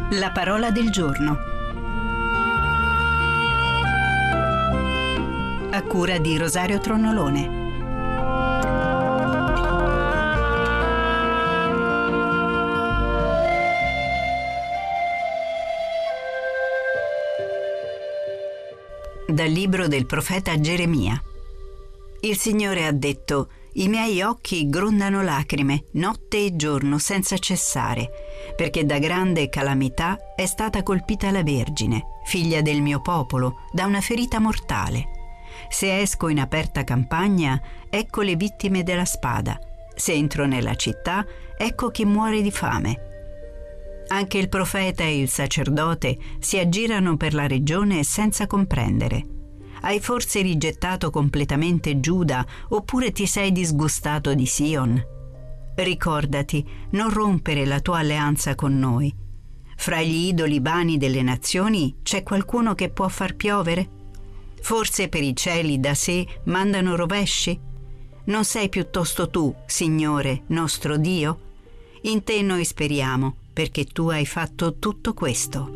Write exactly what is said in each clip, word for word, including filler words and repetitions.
La parola del giorno. A cura di Rosario Tronnolone. Dal libro del profeta Geremia. Il Signore ha detto: i miei occhi grondano lacrime notte e giorno senza cessare, perché da grande calamità è stata colpita la Vergine, figlia del mio popolo, da una ferita mortale. Se esco in aperta campagna, ecco le vittime della spada. Se entro nella città, ecco chi muore di fame. Anche il profeta e il sacerdote si aggirano per la regione senza comprendere. Hai forse rigettato completamente Giuda, oppure ti sei disgustato di Sion? Ricordati, non rompere la tua alleanza con noi. Fra gli idoli vani delle nazioni c'è qualcuno che può far piovere? Forse per i cieli da sé mandano rovesci? Non sei piuttosto tu, Signore, nostro Dio? In te noi speriamo, perché tu hai fatto tutto questo.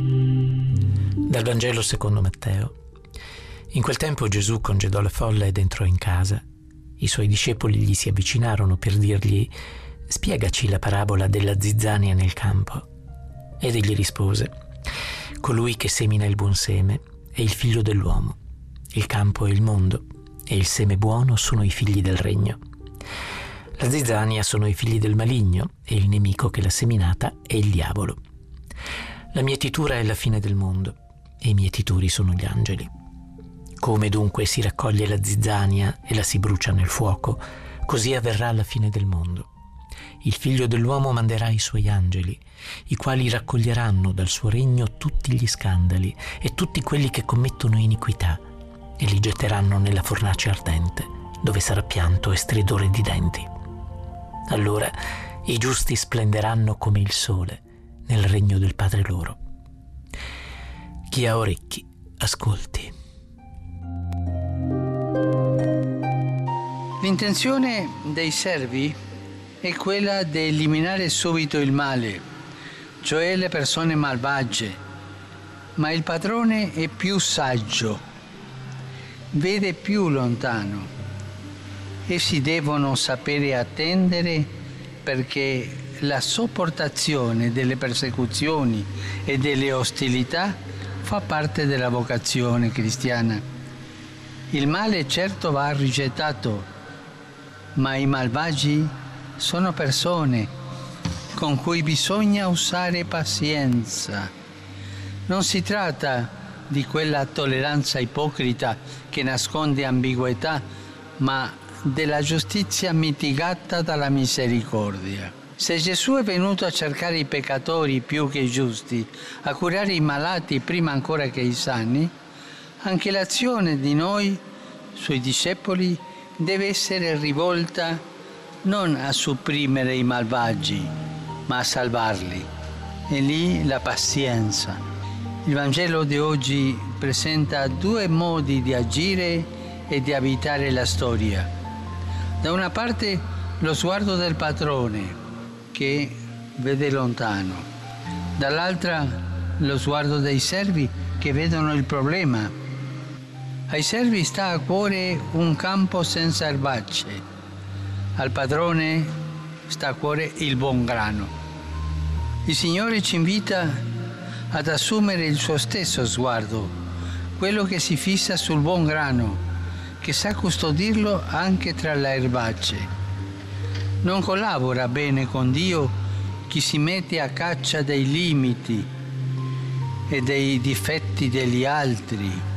Dal Vangelo secondo Matteo. In quel tempo Gesù congedò la folla ed entrò in casa. I suoi discepoli gli si avvicinarono per dirgli: spiegaci la parabola della zizzania nel campo. Ed egli rispose: colui che semina il buon seme è il figlio dell'uomo. Il campo è il mondo, e il seme buono sono i figli del regno. La zizzania sono i figli del maligno, e il nemico che l'ha seminata è il diavolo. La mietitura è la fine del mondo, e i mietitori sono gli angeli. Come dunque si raccoglie la zizzania e la si brucia nel fuoco, così avverrà la fine del mondo. Il figlio dell'uomo manderà i suoi angeli, i quali raccoglieranno dal suo regno tutti gli scandali e tutti quelli che commettono iniquità, e li getteranno nella fornace ardente, dove sarà pianto e stridore di denti. Allora i giusti splenderanno come il sole nel regno del Padre loro. Chi ha orecchi, ascolti. L'intenzione dei servi è quella di eliminare subito il male, cioè le persone malvagie, ma il padrone è più saggio, vede più lontano. Essi devono sapere attendere, perché la sopportazione delle persecuzioni e delle ostilità fa parte della vocazione cristiana. Il male certo va rigettato, ma i malvagi sono persone con cui bisogna usare pazienza. Non si tratta di quella tolleranza ipocrita che nasconde ambiguità, ma della giustizia mitigata dalla misericordia. Se Gesù è venuto a cercare i peccatori più che i giusti, a curare i malati prima ancora che i sani, anche l'azione di noi, suoi discepoli, deve essere rivolta non a supprimere i malvagi, ma a salvarli. E lì la pazienza. Il Vangelo di oggi presenta due modi di agire e di abitare la storia. Da una parte lo sguardo del padrone, che vede lontano. Dall'altra lo sguardo dei servi, che vedono il problema. Ai servi sta a cuore un campo senza erbacce, al padrone sta a cuore il buon grano. Il Signore ci invita ad assumere il suo stesso sguardo, quello che si fissa sul buon grano, che sa custodirlo anche tra le erbacce. Non collabora bene con Dio chi si mette a caccia dei limiti e dei difetti degli altri,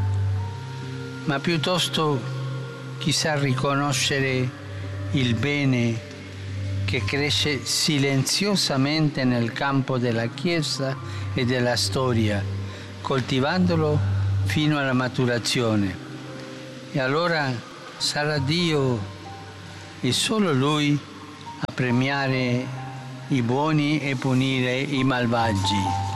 ma piuttosto chi sa riconoscere il bene che cresce silenziosamente nel campo della Chiesa e della storia, coltivandolo fino alla maturazione. E allora sarà Dio e solo Lui a premiare i buoni e punire i malvagi.